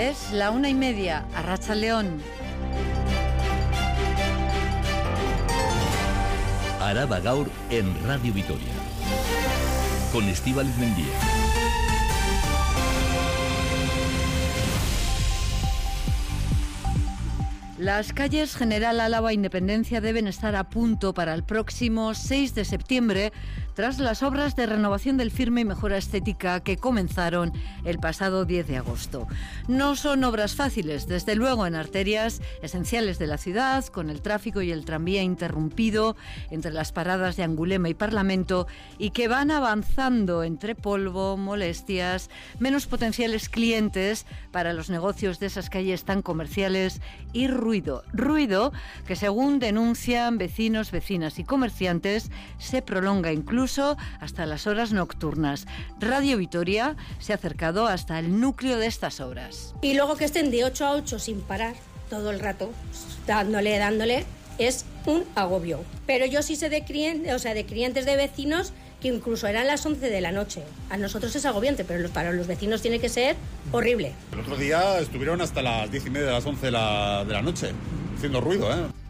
Es la 1:30, Arratsaldeon. Araba Gaur en Radio Vitoria, con Estíbaliz Mendía. Las calles General Álava e Independencia deben estar a punto para el próximo 6 de septiembre, tras las obras de renovación del firme y mejora estética que comenzaron el pasado 10 de agosto. No son obras fáciles, desde luego en arterias esenciales de la ciudad, con el tráfico y el tranvía interrumpido entre las paradas de Angulema y Parlamento, y que van avanzando entre polvo, molestias, menos potenciales clientes para los negocios de esas calles tan comerciales y ruido que, según denuncian vecinos, vecinas y comerciantes, se prolonga incluso hasta las horas nocturnas. Radio Vitoria se ha acercado hasta el núcleo de estas obras. Y luego que estén de 8 a 8 sin parar todo el rato, dándole, es un agobio. Pero yo sí sé de clientes de vecinos que incluso eran las 11 de la noche. A nosotros es agobiante, pero para los vecinos tiene que ser horrible. El otro día estuvieron hasta las 10:30 de las 11 de la noche, haciendo ruido,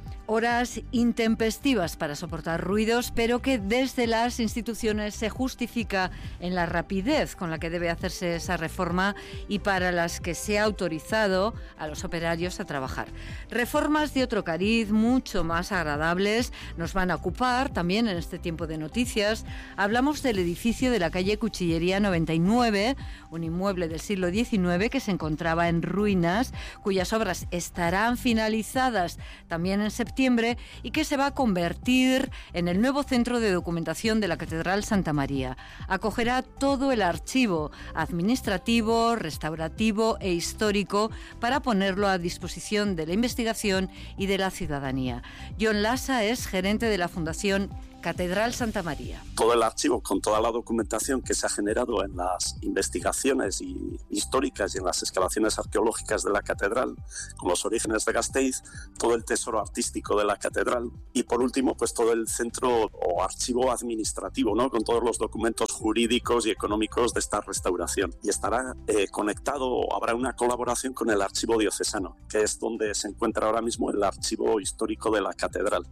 Horas intempestivas para soportar ruidos, pero que desde las instituciones se justifica en la rapidez con la que debe hacerse esa reforma y para las que se ha autorizado a los operarios a trabajar. Reformas de otro cariz, mucho más agradables, nos van a ocupar también en este tiempo de noticias. Hablamos del edificio de la calle Cuchillería 99, un inmueble del siglo XIX que se encontraba en ruinas, cuyas obras estarán finalizadas también en septiembre y que se va a convertir en el nuevo centro de documentación de la Catedral Santa María. Acogerá todo el archivo administrativo, restaurativo e histórico para ponerlo a disposición de la investigación y de la ciudadanía. John Lassa es gerente de la Fundación Catedral Santa María. Todo el archivo con toda la documentación que se ha generado en las investigaciones históricas y en las excavaciones arqueológicas de la catedral, con los orígenes de Gasteiz, todo el tesoro artístico de la catedral y por último pues todo el centro o archivo administrativo, ¿no? Con todos los documentos jurídicos y económicos de esta restauración. Y estará conectado, o habrá una colaboración con el archivo diocesano, que es donde se encuentra ahora mismo el archivo histórico de la catedral.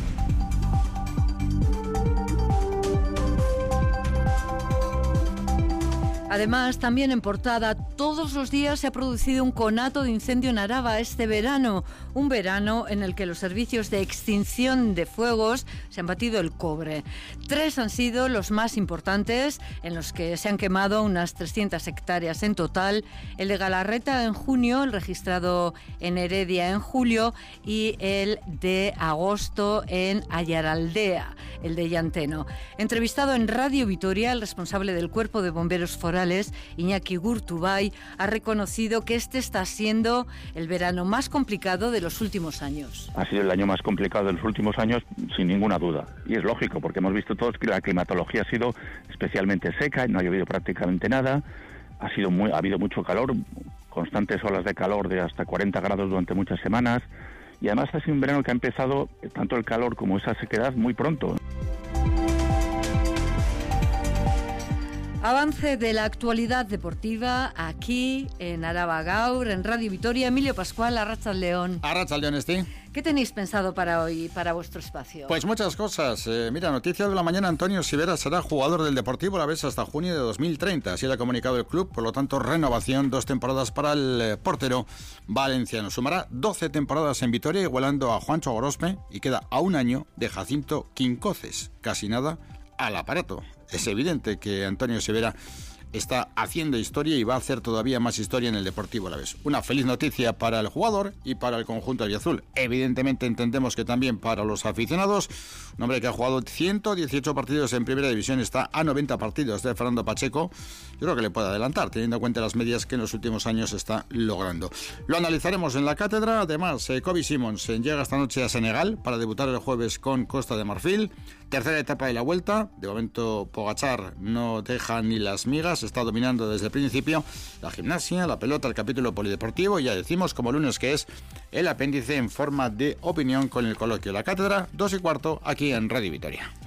Además, también en portada, todos los días se ha producido un conato de incendio en Araba este verano. Un verano en el que los servicios de extinción de fuegos se han batido el cobre. 3 han sido los más importantes, en los que se han quemado unas 300 hectáreas en total. El de Galarreta en junio, el registrado en Heredia en julio y el de agosto en Ayaraldea, el de Llanteno. Entrevistado en Radio Vitoria, el responsable del Cuerpo de Bomberos Forales, Iñaki Gurtubay, ha reconocido que este está siendo el verano más complicado de los últimos años. Ha sido el año más complicado de los últimos años, sin ninguna duda. Y es lógico, porque hemos visto todos que la climatología ha sido especialmente seca, no ha llovido prácticamente nada, ha habido mucho calor, constantes olas de calor de hasta 40 grados durante muchas semanas, y además ha sido un verano que ha empezado, tanto el calor como esa sequedad, muy pronto. Avance de la actualidad deportiva aquí en Araba Gaur, en Radio Vitoria. Emilio Pascual, Arratsaldeon. Arratsaldeon, Esti. ¿Qué tenéis pensado para hoy, para vuestro espacio? Pues muchas cosas. Mira, noticia de la mañana: Antonio Sivera será jugador del Deportivo Alavés hasta junio de 2030. Así lo ha comunicado el club. Por lo tanto, renovación, 2 temporadas para el portero valenciano. Sumará 12 temporadas en Vitoria, igualando a Juancho Gorospe, y queda a un año de Jacinto Quincoces. Casi nada al aparato. Es evidente que Antonio Sivera está haciendo historia y va a hacer todavía más historia en el Deportivo Alavés. Una feliz noticia para el jugador y para el conjunto albiazul. Evidentemente entendemos que también para los aficionados. Un hombre que ha jugado 118 partidos en Primera División, está a 90 partidos de Fernando Pacheco. Yo creo que le puede adelantar, teniendo en cuenta las medias que en los últimos años está logrando. Lo analizaremos en la cátedra. Además, Kobe Simons llega esta noche a Senegal para debutar el jueves con Costa de Marfil. Tercera etapa de la Vuelta. De momento Pogačar no deja ni las migas, está dominando desde el principio la gimnasia, la pelota, el capítulo polideportivo. Ya decimos, como lunes, que es el apéndice en forma de opinión con el coloquio. La cátedra, 2:15, aquí en Radio Vitoria.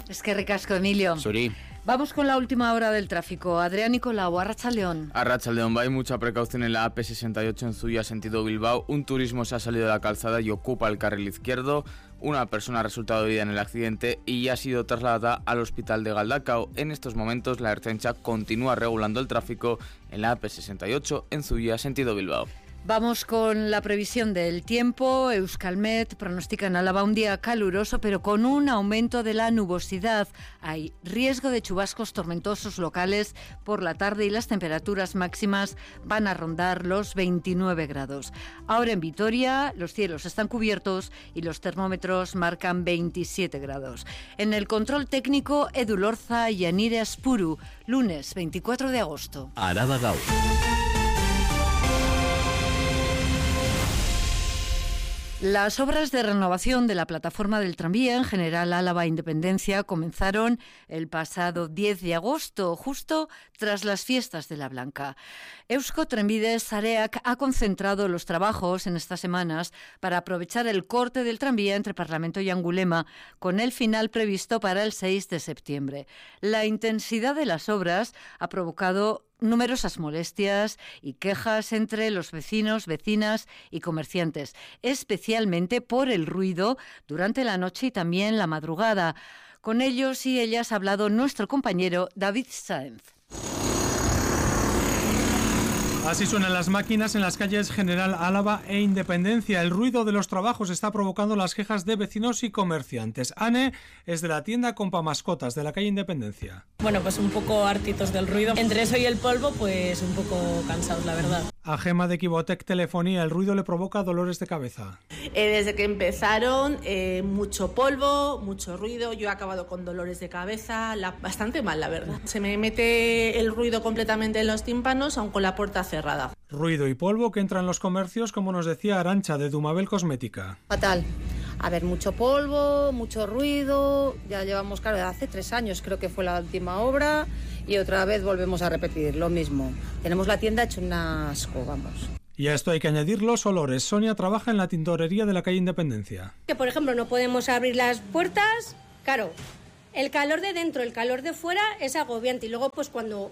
Es que ricasco, Emilio. Suri. Vamos con la última hora del tráfico. Adrián Nicolau, Arratsaldeon. Arratsaldeon, hay mucha precaución en la AP68 en Zuia, sentido Bilbao. Un turismo se ha salido de la calzada y ocupa el carril izquierdo. Una persona ha resultado herida en el accidente y ha sido trasladada al hospital de Galdakao. En estos momentos, la Ertzaintza continúa regulando el tráfico en la AP68 en Zuia, sentido Bilbao. Vamos con la previsión del tiempo. Euskalmet pronostica en Álava un día caluroso, pero con un aumento de la nubosidad. Hay riesgo de chubascos tormentosos locales por la tarde y las temperaturas máximas van a rondar los 29 grados. Ahora en Vitoria los cielos están cubiertos y los termómetros marcan 27 grados. En el control técnico, Edu Lorza y Yanire Aspuru, lunes 24 de agosto. Araba Gaur. Las obras de renovación de la plataforma del tranvía en General Álava Independencia comenzaron el pasado 10 de agosto, justo tras las fiestas de la Blanca. Eusko Trenbide Sareak ha concentrado los trabajos en estas semanas para aprovechar el corte del tranvía entre Parlamento y Angulema, con el final previsto para el 6 de septiembre. La intensidad de las obras ha provocado numerosas molestias y quejas entre los vecinos, vecinas y comerciantes, especialmente por el ruido durante la noche y también la madrugada. Con ellos y ellas ha hablado nuestro compañero David Sáenz. Así suenan las máquinas en las calles General Álava e Independencia. El ruido de los trabajos está provocando las quejas de vecinos y comerciantes. Anne es de la tienda Compa Mascotas de la calle Independencia. Bueno, pues un poco hartitos del ruido. Entre eso y el polvo, pues un poco cansados, la verdad. A Gema de Kibotec Telefonía, el ruido le provoca dolores de cabeza. Desde que empezaron, mucho polvo, mucho ruido. Yo he acabado con dolores de cabeza, bastante mal, la verdad. Se me mete el ruido completamente en los tímpanos, aun con la puerta cerrada. Ruido y polvo que entran en los comercios, como nos decía Arantxa de Dumabel Cosmética. Fatal. A ver, mucho polvo, mucho ruido. Ya llevamos, claro, hace 3 años creo que fue la última obra y otra vez volvemos a repetir lo mismo. Tenemos la tienda hecho un asco, vamos. Y a esto hay que añadir los olores. Sonia trabaja en la tintorería de la calle Independencia. Que, por ejemplo, no podemos abrir las puertas. Claro, el calor de dentro, el calor de fuera es agobiante. Y luego, pues cuando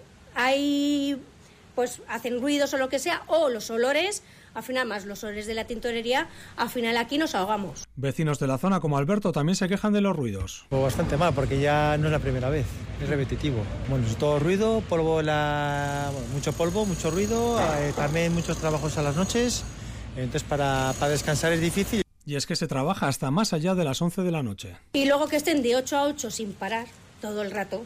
hay, pues hacen ruidos o lo que sea, o los olores, al final más los olores de la tintorería, al final aquí nos ahogamos. Vecinos de la zona como Alberto también se quejan de los ruidos. Bastante mal, porque ya no es la primera vez, es repetitivo. Bueno, es todo ruido, polvo, mucho polvo, mucho ruido, también muchos trabajos a las noches, entonces para descansar es difícil. Y es que se trabaja hasta más allá de las 11 de la noche. Y luego que estén de 8 a 8 sin parar todo el rato,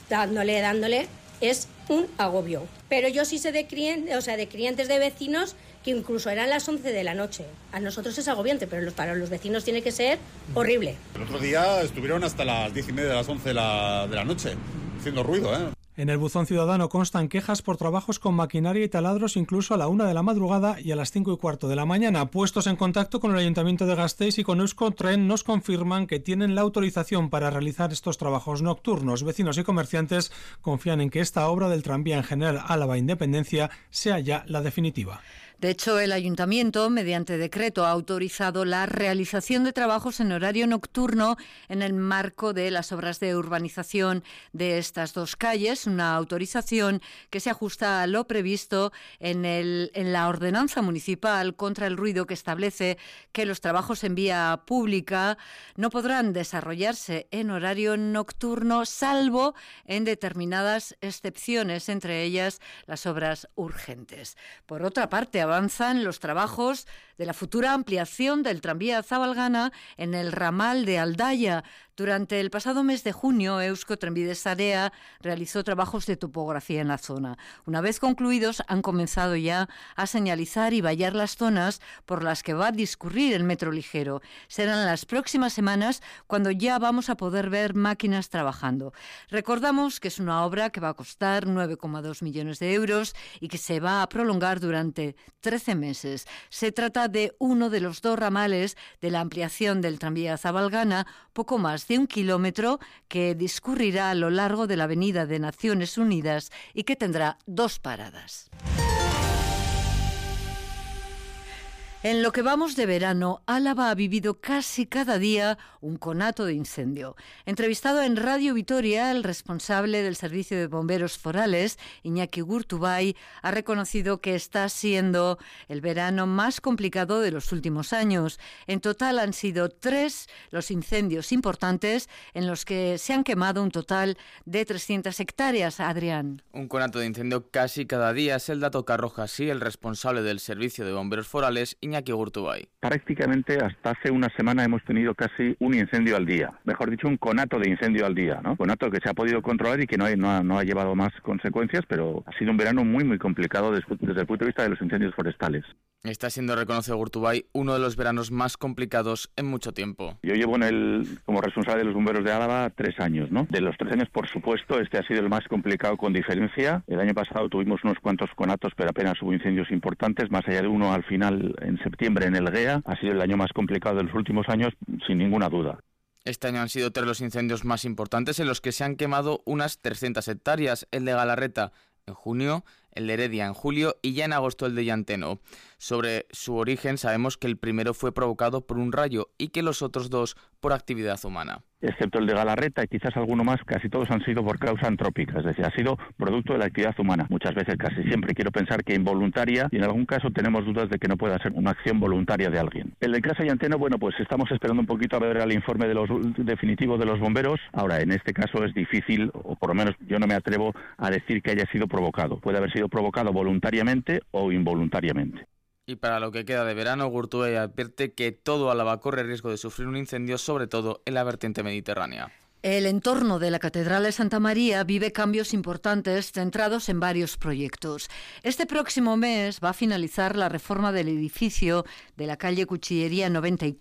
dándole, es un agobio. Pero yo sí sé de clientes de vecinos que incluso eran las 11 de la noche. A nosotros es agobiante, pero para los vecinos tiene que ser horrible. El otro día estuvieron hasta las 10:30 de las 11 de la noche, haciendo ruido, ¿eh? En el buzón ciudadano constan quejas por trabajos con maquinaria y taladros incluso a la 1 de la madrugada y a las 5:15 de la mañana. Puestos en contacto con el Ayuntamiento de Gasteiz y con Euskotren, nos confirman que tienen la autorización para realizar estos trabajos nocturnos. Vecinos y comerciantes confían en que esta obra del tranvía en General Álava Independencia sea ya la definitiva. De hecho, el Ayuntamiento, mediante decreto, ha autorizado la realización de trabajos en horario nocturno en el marco de las obras de urbanización de estas dos calles, una autorización que se ajusta a lo previsto en la ordenanza municipal contra el ruido, que establece que los trabajos en vía pública no podrán desarrollarse en horario nocturno, salvo en determinadas excepciones, entre ellas las obras urgentes. Por otra parte, avanzan los trabajos de la futura ampliación del tranvía Zabalgana en el ramal de Aldaya. Durante el pasado mes de junio, Eusko Trenbide Sarea realizó trabajos de topografía en la zona. Una vez concluidos, han comenzado ya a señalizar y vallar las zonas por las que va a discurrir el metro ligero. Serán las próximas semanas cuando ya vamos a poder ver máquinas trabajando. Recordamos que es una obra que va a costar 9,2 millones de euros y que se va a prolongar durante 13 meses. Se trata de uno de los 2 ramales de la ampliación del tranvía Zabalgana, poco más de 1 kilómetro, que discurrirá a lo largo de la Avenida de Naciones Unidas y que tendrá 2 paradas. En lo que vamos de verano, Álava ha vivido casi cada día un conato de incendio. Entrevistado en Radio Vitoria, el responsable del Servicio de Bomberos Forales, Iñaki Gurtubay, ha reconocido que está siendo el verano más complicado de los últimos años. En total han sido 3 los incendios importantes en los que se han quemado un total de 300 hectáreas. Adrián. Un conato de incendio casi cada día es el dato que arroja así el responsable del Servicio de Bomberos Forales, Iñaki Gurtubay. Prácticamente hasta hace una semana hemos tenido casi un incendio al día. Mejor dicho, un conato de incendio al día, ¿no? Conato que se ha podido controlar y que no ha llevado más consecuencias, pero ha sido un verano muy complicado desde el punto de vista de los incendios forestales. Está siendo, reconoce Gurtubay, uno de los veranos más complicados en mucho tiempo. Yo llevo como responsable de los bomberos de Álava 3 años, ¿no? De los 3 años, por supuesto, este ha sido el más complicado con diferencia. El año pasado tuvimos unos cuantos conatos, pero apenas hubo incendios importantes, más allá de uno al final en septiembre en el GEA. Ha sido el año más complicado de los últimos años, sin ninguna duda. Este año han sido 3 los incendios más importantes en los que se han quemado unas 300 hectáreas, el de Galarreta en junio, el de Heredia en julio y ya en agosto el de Llanteno. Sobre su origen sabemos que el primero fue provocado por un rayo y que los otros 2 por actividad humana. Excepto el de Galarreta y quizás alguno más, casi todos han sido por causa antrópica, es decir, ha sido producto de la actividad humana. Muchas veces, casi siempre, quiero pensar que involuntaria, y en algún caso tenemos dudas de que no pueda ser una acción voluntaria de alguien. El del caso Llanteno, bueno, pues estamos esperando un poquito a ver el informe definitivo de los bomberos. Ahora, en este caso es difícil, o por lo menos yo no me atrevo a decir que haya sido provocado. Puede haber sido provocado voluntariamente o involuntariamente. Y para lo que queda de verano, Gurtubay advierte que todo Álava corre riesgo de sufrir un incendio, sobre todo en la vertiente mediterránea. El entorno de la Catedral de Santa María vive cambios importantes centrados en varios proyectos. Este próximo mes va a finalizar la reforma del edificio de la calle Cuchillería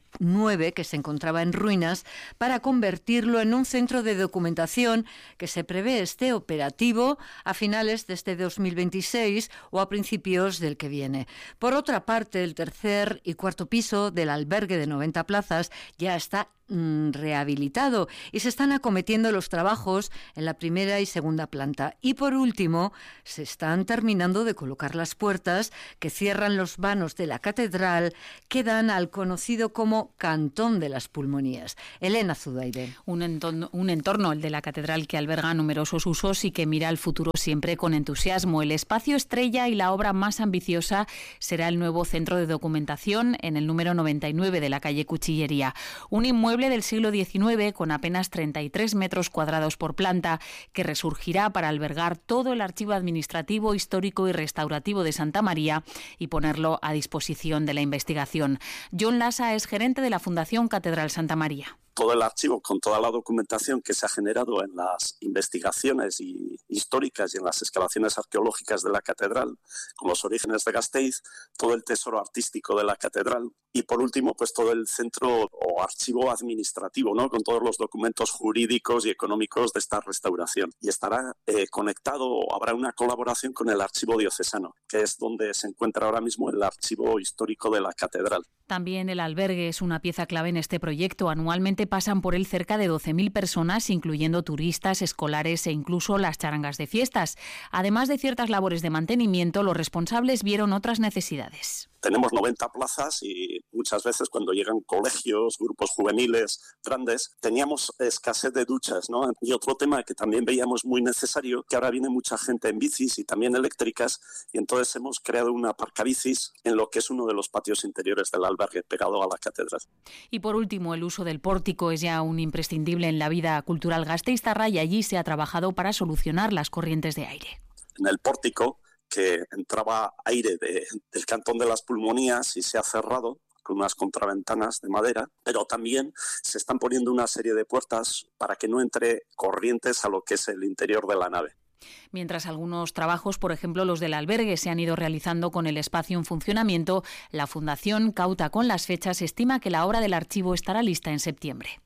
99, que se encontraba en ruinas, para convertirlo en un centro de documentación que se prevé esté operativo a finales de este 2026 o a principios del que viene. Por otra parte, el 3er y 4.º piso del albergue de 90 plazas ya está rehabilitado y se están acometiendo los trabajos en la 1ª y 2ª planta. Y por último, se están terminando de colocar las puertas que cierran los vanos de la catedral que dan al conocido como Cantón de las Pulmonías. Elena Zudaide. Un entorno, el de la catedral, que alberga numerosos usos y que mira al futuro siempre con entusiasmo. El espacio estrella y la obra más ambiciosa será el nuevo centro de documentación en el número 99 de la calle Cuchillería. Un inmueble del siglo XIX con apenas 33 metros cuadrados por planta que resurgirá para albergar todo el archivo administrativo, histórico y restaurativo de Santa María y ponerlo a disposición de la investigación. John Lassa es gerente de la Fundación Catedral Santa María. Todo el archivo con toda la documentación que se ha generado en las investigaciones históricas y en las excavaciones arqueológicas de la catedral, con los orígenes de Gasteiz, todo el tesoro artístico de la catedral y por último pues todo el centro o archivo administrativo, ¿no? Con todos los documentos jurídicos y económicos de esta restauración. Y estará conectado, habrá una colaboración con el archivo diocesano, que es donde se encuentra ahora mismo el archivo histórico de la catedral. También el albergue es una pieza clave en este proyecto. Anualmente pasan por él cerca de 12.000 personas, incluyendo turistas, escolares e incluso las charangas de fiestas. Además de ciertas labores de mantenimiento, los responsables vieron otras necesidades. Tenemos 90 plazas y muchas veces cuando llegan colegios, grupos juveniles grandes, teníamos escasez de duchas, ¿no? Y otro tema que también veíamos muy necesario, que ahora viene mucha gente en bicis y también eléctricas, y entonces hemos creado una aparcabicis en lo que es uno de los patios interiores del albergue, pegado a la catedral. Y por último, el uso del pórtico es ya un imprescindible en la vida cultural gasteiztarra y allí se ha trabajado para solucionar las corrientes de aire. En el pórtico, que entraba aire del Cantón de las Pulmonías y se ha cerrado con unas contraventanas de madera, pero también se están poniendo una serie de puertas para que no entre corrientes a lo que es el interior de la nave. Mientras algunos trabajos, por ejemplo los del albergue, se han ido realizando con el espacio en funcionamiento, la Fundación, cauta con las fechas, estima que la obra del archivo estará lista en septiembre.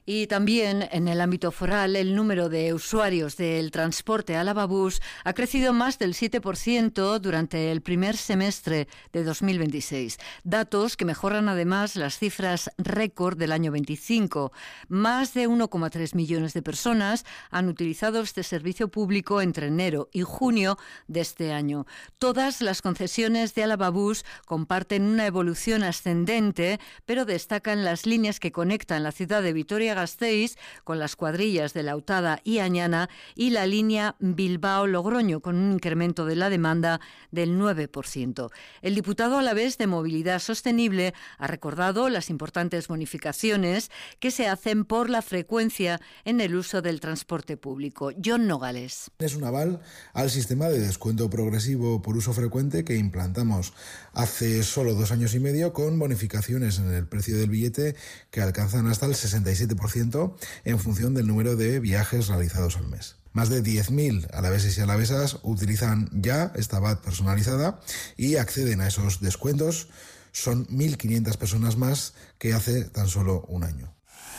Y también en el ámbito foral, el número de usuarios del transporte Álava-Bus ha crecido más del 7% durante el primer semestre de 2026. Datos que mejoran además las cifras récord del año 25. Más de 1,3 millones de personas han utilizado este servicio público entre enero y junio de este año. Todas las concesiones de Álava-Bus comparten una evolución ascendente, pero destacan las líneas que conectan la ciudad de Vitoria-Gasteiz con las cuadrillas de Lautada y Añana y la línea Bilbao-Logroño, con un incremento de la demanda del 9%. El diputado alavés de Movilidad Sostenible ha recordado las importantes bonificaciones que se hacen por la frecuencia en el uso del transporte público. John Nogales. Es un aval al sistema de descuento progresivo por uso frecuente que implantamos hace solo 2 años y medio, con bonificaciones en el precio del billete que alcanzan hasta el 67% en función del número de viajes realizados al mes. Más de 10.000 alaveses y alavesas utilizan ya esta VAT personalizada y acceden a esos descuentos. Son 1.500 personas más que hace tan solo un año.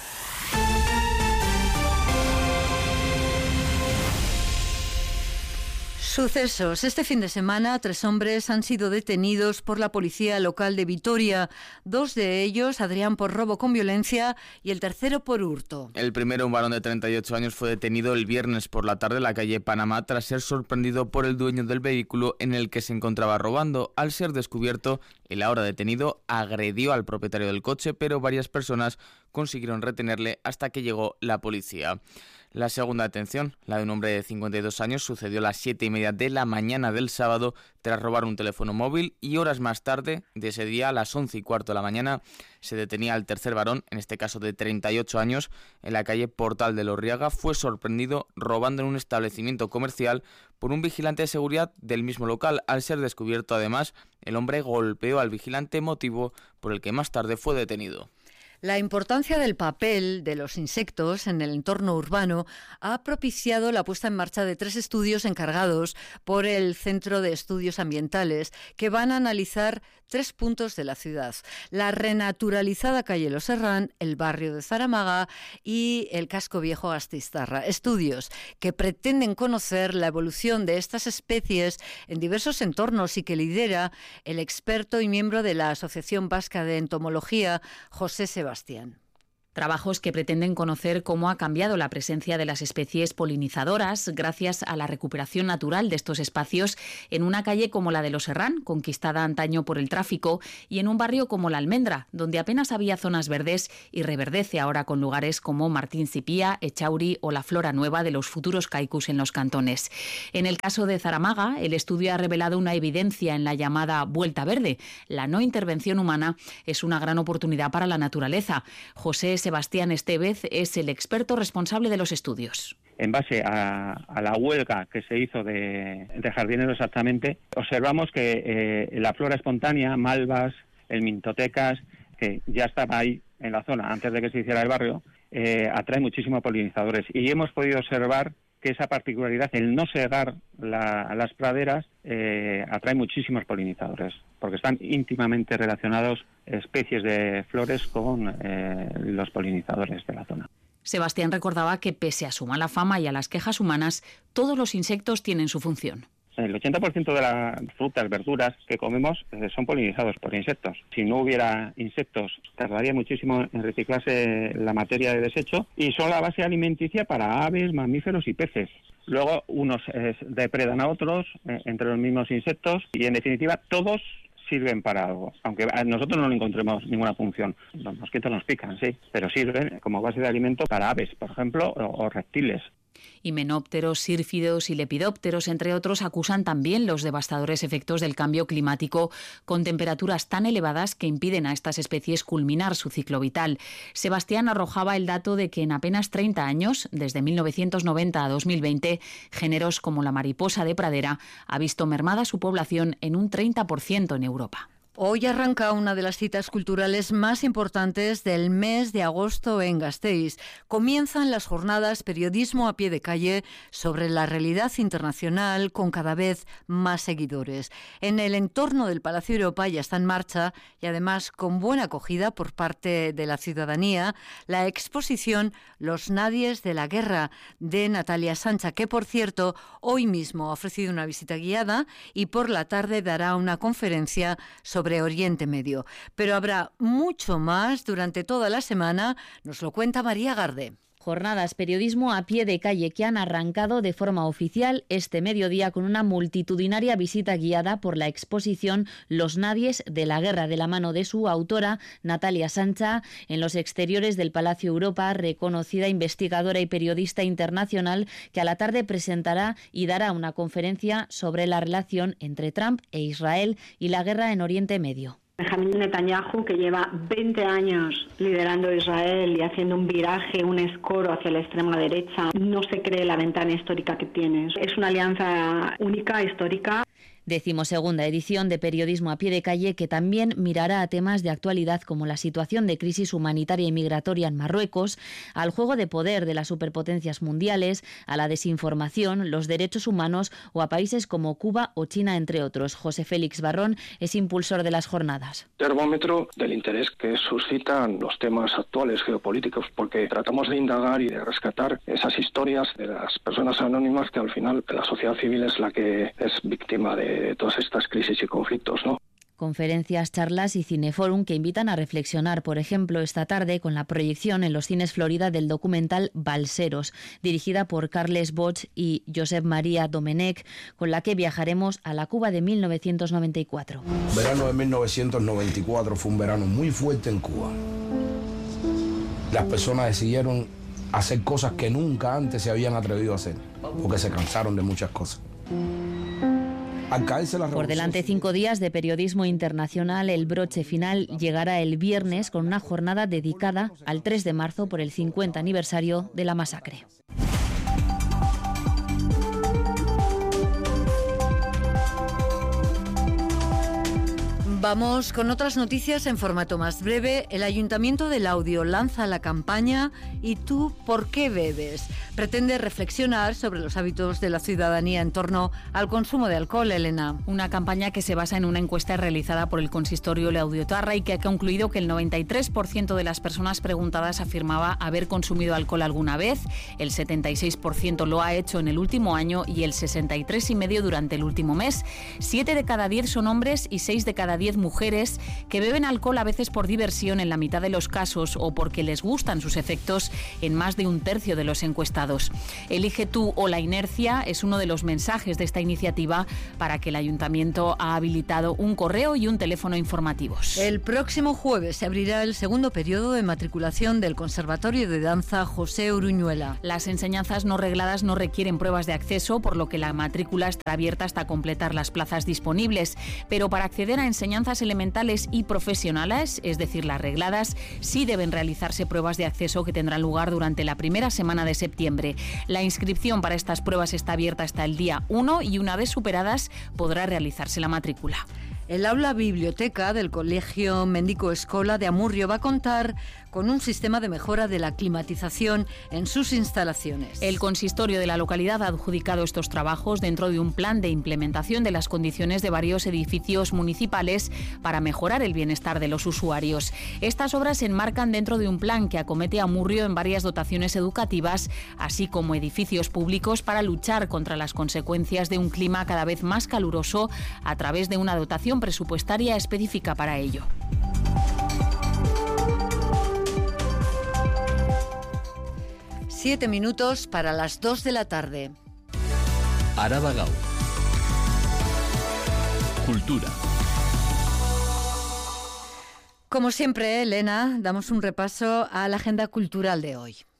Sucesos. Este fin de semana, 3 hombres han sido detenidos por la policía local de Vitoria. 2 de ellos, Adrián, por robo con violencia y el tercero por hurto. El primero, un varón de 38 años, fue detenido el viernes por la tarde en la calle Panamá tras ser sorprendido por el dueño del vehículo en el que se encontraba robando. Al ser descubierto, el ahora detenido agredió al propietario del coche, pero varias personas consiguieron retenerle hasta que llegó la policía. La segunda detención, la de un hombre de 52 años, sucedió a las 7:30 de la mañana del sábado tras robar un teléfono móvil, y horas más tarde de ese día, a las 11:15 de la mañana, se detenía al tercer varón, en este caso de 38 años, en la calle Portal de Lorriaga. Fue sorprendido robando en un establecimiento comercial por un vigilante de seguridad del mismo local. Al ser descubierto, además, el hombre golpeó al vigilante, motivo por el que más tarde fue detenido. La importancia del papel de los insectos en el entorno urbano ha propiciado la puesta en marcha de 3 estudios encargados por el Centro de Estudios Ambientales, que van a analizar 3 puntos de la ciudad: la renaturalizada calle Los Herrán, el barrio de Zaramaga y el casco viejo gasteiztarra. Estudios que pretenden conocer la evolución de estas especies en diversos entornos y que lidera el experto y miembro de la Asociación Vasca de Entomología, José Sebastián. Trabajos que pretenden conocer cómo ha cambiado la presencia de las especies polinizadoras gracias a la recuperación natural de estos espacios en una calle como la de Los Herrán, conquistada antaño por el tráfico, y en un barrio como La Almendra, donde apenas había zonas verdes y reverdece ahora con lugares como Martín Cipía, Echauri o la Flora Nueva de los futuros caicus en los cantones. En el caso de Zaramaga, el estudio ha revelado una evidencia en la llamada Vuelta Verde. La no intervención humana es una gran oportunidad para la naturaleza. José Sebastián Estevez es el experto responsable de los estudios. En base a la huelga que se hizo de jardineros exactamente, observamos que la flora espontánea, malvas, el mintotecas, que ya estaba ahí en la zona antes de que se hiciera el barrio, atrae muchísimos polinizadores. Y hemos podido observar que esa particularidad, el no segar las praderas, atrae muchísimos polinizadores, porque están íntimamente relacionados especies de flores con los polinizadores de la zona. Son recordaba que pese a su mala fama y a las quejas humanas, todos los insectos tienen su función. El 80% de las frutas, verduras que comemos son polinizados por insectos. Si no hubiera insectos, tardaría muchísimo en reciclarse la materia de desecho, y son la base alimenticia para aves, mamíferos y peces. Luego unos depredan a otros entre los mismos insectos, y en definitiva todos sirven para algo, aunque a nosotros no le encontremos ninguna función. Los mosquitos nos pican, sí, pero sirven como base de alimento para aves, por ejemplo, o reptiles. Himenópteros, sírfidos y lepidópteros, entre otros, acusan también los devastadores efectos del cambio climático, con temperaturas tan elevadas que impiden a estas especies culminar su ciclo vital. Sebastián arrojaba el dato de que en apenas 30 años, desde 1990 a 2020, géneros como la mariposa de pradera ha visto mermada su población en un 30% en Europa. Hoy arranca una de las citas culturales más importantes del mes de agosto en Gasteiz. Comienzan las jornadas Periodismo a pie de calle sobre la realidad internacional con cada vez más seguidores. En el entorno del Palacio Europa ya está en marcha y además con buena acogida por parte de la ciudadanía la exposición Los Nadies de la Guerra de Natalia Sancha, que por cierto hoy mismo ha ofrecido una visita guiada y por la tarde dará una conferencia sobre Oriente Medio. Pero habrá mucho más durante toda la semana, nos lo cuenta María Garde. Jornadas Periodismo a pie de calle que han arrancado de forma oficial este mediodía con una multitudinaria visita guiada por la exposición Los Nadies de la Guerra, de la mano de su autora, Natalia Sancha, en los exteriores del Palacio Europa, reconocida investigadora y periodista internacional que a la tarde presentará y dará una conferencia sobre la relación entre Trump e Israel y la guerra en Oriente Medio. Benjamín Netanyahu, que lleva 20 años liderando Israel y haciendo un viraje, un escoro hacia la extrema derecha, no se cree la ventana histórica que tiene. Es una alianza única, histórica. 12ª edición de Periodismo a pie de calle que también mirará a temas de actualidad como la situación de crisis humanitaria y migratoria en Marruecos, al juego de poder de las superpotencias mundiales, a la desinformación, los derechos humanos o a países como Cuba o China, entre otros. José Félix Barrón es impulsor de las jornadas. Termómetro del interés que suscitan los temas actuales geopolíticos, porque tratamos de indagar y de rescatar esas historias de las personas anónimas que al final la sociedad civil es la que es víctima de todas estas crisis y conflictos, ¿no? Conferencias, charlas y cineforum que invitan a reflexionar, por ejemplo, esta tarde con la proyección en los cines Florida del documental Balseros, dirigida por Carles Bosch y Josep María Domenech, con la que viajaremos a la Cuba de 1994. Verano de 1994 fue un verano muy fuerte en Cuba. Las personas decidieron hacer cosas que nunca antes se habían atrevido a hacer, porque se cansaron de muchas cosas. Por delante 5 días de periodismo internacional, el broche final llegará el viernes con una jornada dedicada al 3 de marzo por el 50 aniversario de la masacre. Vamos con otras noticias en formato más breve. El Ayuntamiento de Laudio lanza la campaña ¿Y tú por qué bebes? Pretende reflexionar sobre los hábitos de la ciudadanía en torno al consumo de alcohol, Elena. Una campaña que se basa en una encuesta realizada por el consistorio Laudiotarra y que ha concluido que el 93% de las personas preguntadas afirmaba haber consumido alcohol alguna vez, el 76% lo ha hecho en el último año y el 63,5% durante el último mes. 7 de cada 10 son hombres y 6 de cada 10 mujeres que beben alcohol a veces por diversión en la mitad de los casos o porque les gustan sus efectos en más de un tercio de los encuestados. Elige tú o la inercia es uno de los mensajes de esta iniciativa para que el Ayuntamiento ha habilitado un correo y un teléfono informativos. El próximo jueves se abrirá el segundo periodo de matriculación del Conservatorio de Danza José Uruñuela. Las enseñanzas no regladas no requieren pruebas de acceso, por lo que la matrícula estará abierta hasta completar las plazas disponibles, pero para acceder a enseñanzas elementales y profesionales, es decir, las regladas, sí deben realizarse pruebas de acceso que tendrán lugar durante la primera semana de septiembre. La inscripción para estas pruebas está abierta hasta el día 1 y una vez superadas podrá realizarse la matrícula. El aula biblioteca del Colegio Mendico Escola de Amurrio va a contar con un sistema de mejora de la climatización en sus instalaciones. El consistorio de la localidad ha adjudicado estos trabajos dentro de un plan de implementación de las condiciones de varios edificios municipales para mejorar el bienestar de los usuarios. Estas obras se enmarcan dentro de un plan que acomete a Amurrio en varias dotaciones educativas, así como edificios públicos para luchar contra las consecuencias de un clima cada vez más caluroso a través de una dotación presupuestaria específica para ello. 7 minutos para las 2 de la tarde. Araba Gaur. Cultura. Como siempre, Elena, damos un repaso a la agenda cultural de hoy.